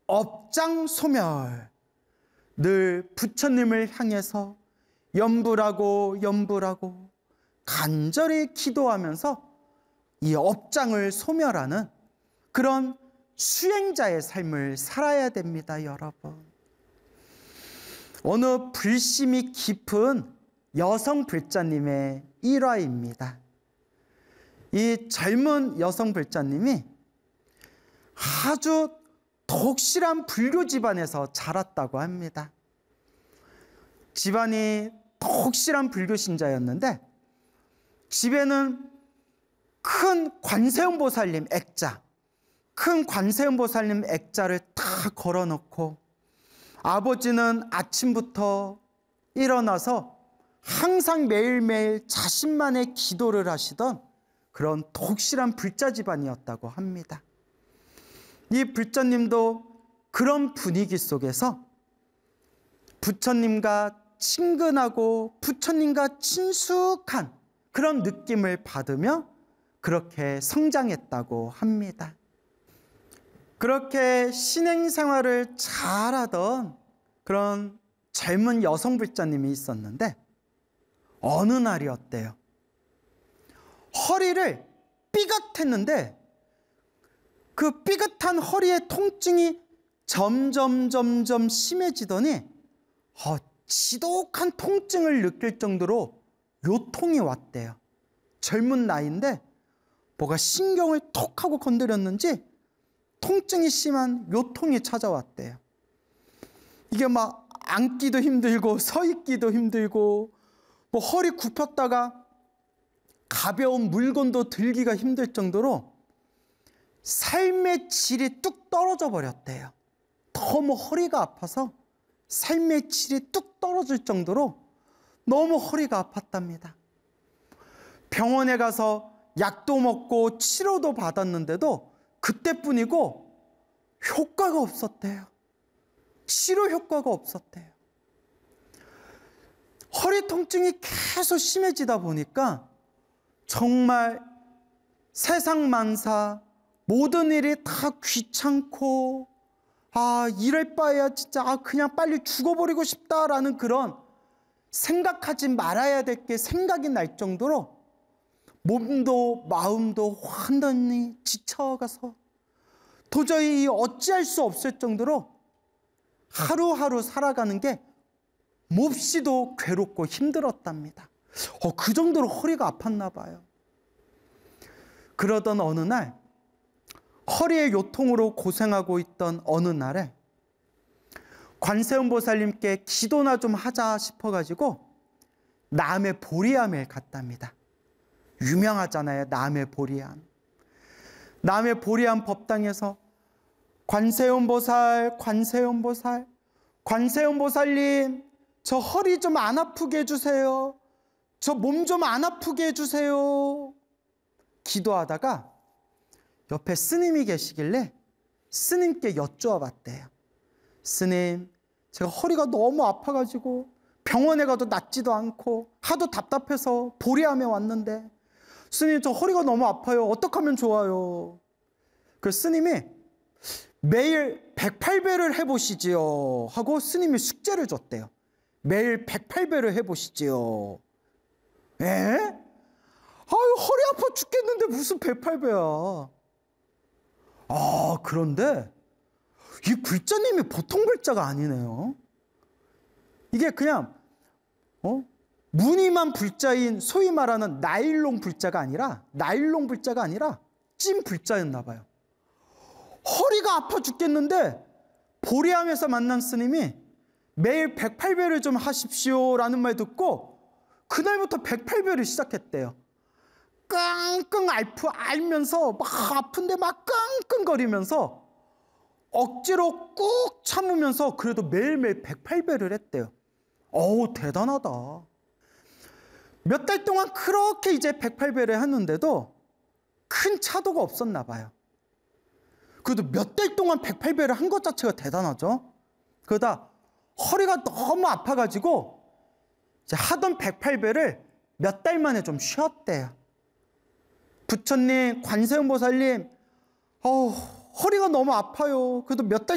업장소멸, 늘 부처님을 향해서 염불하고 간절히 기도하면서 이 업장을 소멸하는 그런 수행자의 삶을 살아야 됩니다, 여러분. 어느 불심이 깊은 여성 불자님의 일화입니다. 이 젊은 여성 불자님이 아주 독실한 불교 집안에서 자랐다고 합니다. 집안이 독실한 불교 신자였는데 집에는 큰 관세음보살님 액자, 큰 관세음보살님 액자를 다 걸어놓고 아버지는 아침부터 일어나서 항상 매일매일 자신만의 기도를 하시던 그런 독실한 불자 집안이었다고 합니다. 이 불자님도 그런 분위기 속에서 부처님과 친근하고 부처님과 친숙한 그런 느낌을 받으며 그렇게 성장했다고 합니다. 그렇게 신행생활을 잘하던 그런 젊은 여성 불자님이 있었는데 어느 날이었대요. 허리를 삐긋했는데 그 삐긋한 허리의 통증이 점점 심해지더니 지독한 통증을 느낄 정도로 요통이 왔대요. 젊은 나이인데 뭐가 신경을 톡 하고 건드렸는지 통증이 심한 요통이 찾아왔대요. 이게 막 앉기도 힘들고 서 있기도 힘들고 뭐 허리 굽혔다가 가벼운 물건도 들기가 힘들 정도로 삶의 질이 뚝 떨어져 버렸대요. 너무 허리가 아파서 삶의 질이 뚝 떨어질 정도로 너무 허리가 아팠답니다. 병원에 가서 약도 먹고 치료도 받았는데도 그때뿐이고 효과가 없었대요. 치료 효과가 없었대요. 허리 통증이 계속 심해지다 보니까 정말 세상 만사 모든 일이 다 귀찮고 이럴 바에야 진짜 그냥 빨리 죽어버리고 싶다라는 그런 생각하지 말아야 될 게 생각이 날 정도로 몸도 마음도 완전히 지쳐가서 도저히 어찌할 수 없을 정도로 하루하루 살아가는 게 몹시도 괴롭고 힘들었답니다. 그 정도로 허리가 아팠나 봐요. 그러던 어느 날 허리의 요통으로 고생하고 있던 어느 날에 관세음보살님께 기도나 좀 하자 싶어가지고 남해 보리암에 갔답니다. 유명하잖아요, 남해 보리암. 남해 보리암 법당에서 관세음보살님, 저 허리 좀 안 아프게 해주세요. 저 몸 좀 안 아프게 해주세요. 기도하다가 옆에 스님이 계시길래 스님께 여쭈어봤대요. 스님, 제가 허리가 너무 아파가지고 병원에 가도 낫지도 않고 하도 답답해서 보리암에 왔는데 스님, 저 허리가 너무 아파요. 어떻게 하면 좋아요? 그 스님이 매일 108배를 해보시지요 하고 스님이 숙제를 줬대요. 매일 108배를 해보시지요. 허리 아파 죽겠는데 무슨 108배야. 그런데 이 불자님이 보통 불자가 아니네요. 이게 그냥 무늬만 불자인 소위 말하는 나일론 불자가 아니라 찐 불자였나 봐요. 허리가 아파 죽겠는데 보리암에서 만난 스님이 매일 108배를 좀 하십시오라는 말 듣고 그날부터 108배를 시작했대요. 끙끙 앓면서 막 아픈데 막 끙끙거리면서 억지로 꾹 참으면서 그래도 매일매일 108배를 했대요. 대단하다. 몇 달 동안 그렇게 이제 108배를 했는데도 큰 차도가 없었나 봐요. 그래도 몇 달 동안 108배를 한 것 자체가 대단하죠. 그러다 허리가 너무 아파가지고 이제 하던 108배를 몇 달 만에 좀 쉬었대요. 부처님, 관세음보살님, 허리가 너무 아파요. 그래도 몇 달